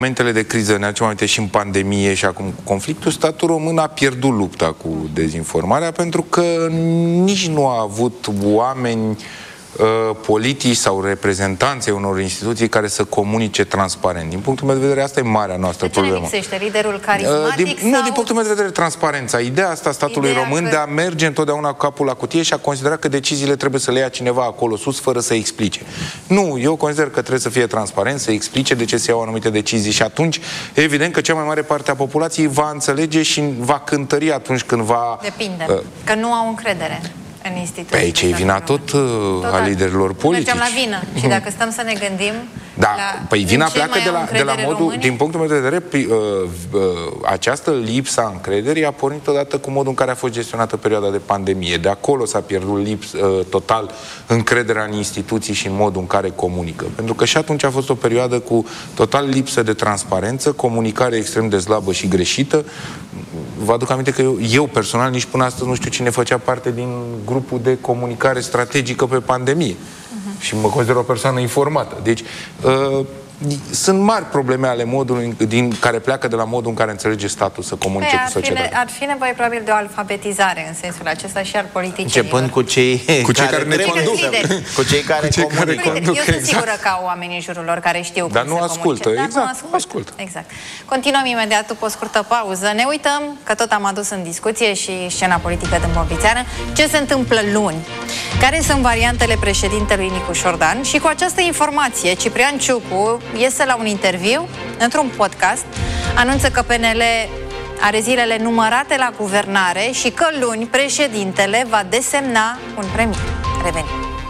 momentele de criză, ne aducem aminte și în pandemie și acum cu conflictul, statul român a pierdut lupta cu dezinformarea pentru că nici nu a avut oameni politici sau reprezentanței unor instituții care să comunice transparent. Din punctul meu de vedere, asta e marea noastră problemă. Ce lipsește? Liderul carismatic sau... Nu, din punctul meu de vedere, transparența. Ideea asta statului român de a merge întotdeauna cu capul la cutie și a considera că deciziile trebuie să le ia cineva acolo sus, fără să explice. Nu, eu consider că trebuie să fie transparent, să explice de ce se iau anumite decizii și atunci, evident că cea mai mare parte a populației va înțelege și va cântări atunci când va... Depinde, că nu au încredere în instituții. Pe aici e vina tot a liderilor politici. Mergem la vină. Și dacă stăm să ne gândim... Da, păi vina pleacă de la modul, românii? Din punctul meu de vedere, această lipsă a încrederii a pornit odată cu modul în care a fost gestionată perioada de pandemie. De acolo s-a pierdut total încrederea în instituții și în modul în care comunică. Pentru că și atunci a fost o perioadă cu total lipsă de transparență, comunicare extrem de slabă și greșită. Vă aduc aminte că eu personal nici până astăzi nu știu cine făcea parte din grupul de comunicare strategică pe pandemie. Și mă consider o persoană informată. Deci, sunt mari probleme ale modului care pleacă de la modul în care înțelege statul să comunice cu societatea. Ar fi nevoie probabil de o alfabetizare în sensul acesta și al politicienilor. Începând cu cei care ne conduc. Cu cei care comunică. Eu sunt sigură că au oameni în jurul lor care știu cum să comunice. Dar nu ascultă. Exact. Exact. Continuăm imediat după o scurtă pauză. Ne uităm, că tot am adus în discuție și scena politică din Bombițeană, ce se întâmplă luni. Care sunt variantele președintelui Nicu Șordan? Și cu această informație, Ciprian Ciucu iese la un interviu, într-un podcast, anunță că PNL are zilele numărate la guvernare și că luni președintele va desemna un premier. Revenim.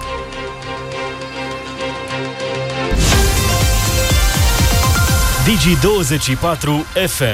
Digi24 FM.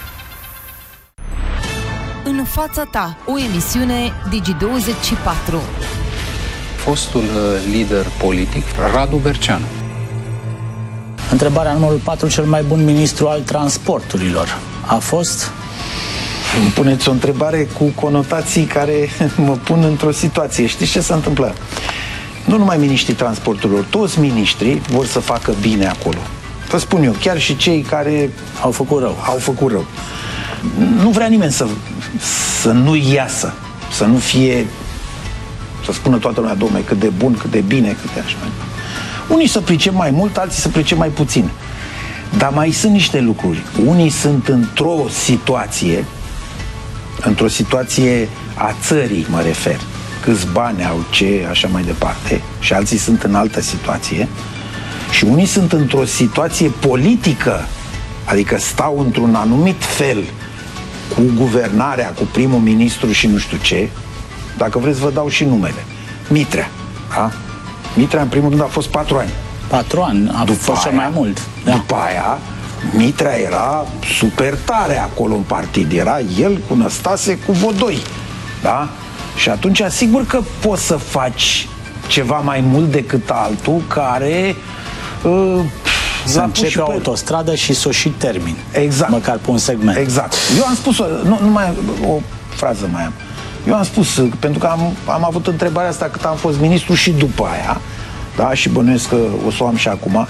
În fața ta, o emisiune Digi24. Fostul lider politic, Radu Berceanu. Întrebarea numărul 4, cel mai bun ministru al transporturilor a fost? Îmi puneți o întrebare cu conotații care mă pun într-o situație. Știți ce se întâmplă? Nu numai miniștrii transporturilor, toți miniștrii vor să facă bine acolo. Vă spun eu, chiar și cei care au făcut rău. Nu vrea nimeni să nu iasă, să nu fie, să spună toată lumea, dom'le, cât de bun, cât de bine, cât de așa mai. Unii să pricep mai mult, alții să pricep mai puțin. Dar mai sunt niște lucruri. Unii sunt într-o situație a țării, mă refer. Câți bani au, ce, așa mai departe. Și alții sunt în altă situație. Și unii sunt într-o situație politică, adică stau într-un anumit fel cu guvernarea, cu primul ministru și nu știu ce. Dacă vreți, vă dau și numele. Mitrea, da? Mitrea, în primul rând, a fost 4 ani. 4 ani, a fost cel mai mult. Da. După aia, Mitrea era super tare acolo în partid. Era el cu Năstase, cu Vodoi. Da? Și atunci, sigur că poți să faci ceva mai mult decât altul care... să începe o autostradă și să o și termin. Exact. Măcar pe un segment. Exact. Eu am spus, o frază mai am. Eu am spus, pentru că am avut întrebarea asta cât am fost ministru și după aia, da, și bănuiesc că o să o am și acum,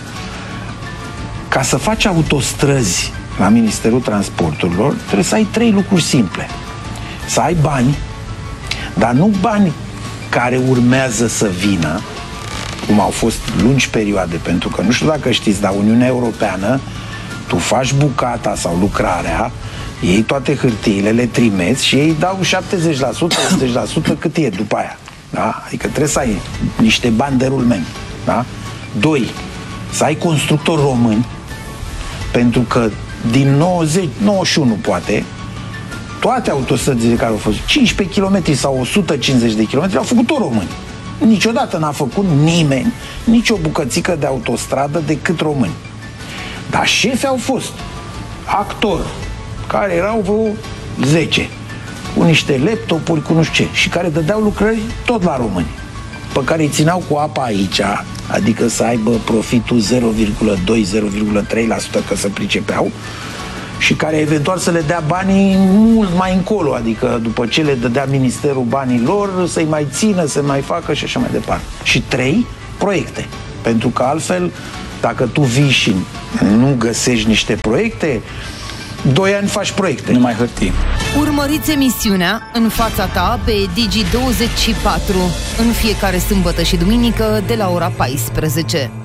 ca să faci autostrăzi la Ministerul Transporturilor, trebuie să ai 3 lucruri simple. Să ai bani, dar nu bani care urmează să vină, cum au fost lungi perioade, pentru că nu știu dacă știți, dar Uniunea Europeană, tu faci bucata sau lucrarea, iei toate hârtiile, le trimeți și ei dau 70%, 80% cât e după aia. Da? Adică trebuie să ai niște bani de rulment. Da? 2. Să ai constructori români, pentru că din 91 poate, toate autostrăzile care au fost 15 km sau 150 de km au făcut-o români. Niciodată n-a făcut nimeni nicio bucățică de autostradă decât români. Dar șefi au fost actori, care erau vreo 10, cu niște laptopuri, cu nu știu ce, și care dădeau lucrări tot la români, pe care îi țineau cu apa aici, adică să aibă profitul 0,2-0,3% că se pricepeau, și care eventual să le dea banii mult mai încolo, adică după ce le dădea ministerul banii lor, să-i mai țină, să mai facă și așa mai departe. Și 3, proiecte, pentru că altfel Dacă tu vii și nu găsești niște proiecte, 2 ani faci proiecte. Nu mai hârtii. Urmăriți emisiunea În fața ta pe Digi24 în fiecare sâmbătă și duminică de la ora 14.